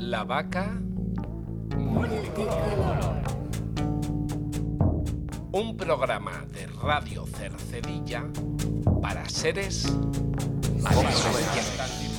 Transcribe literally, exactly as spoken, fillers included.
La vaca multicolor. Un programa de Radio Cercedilla para seres mayores.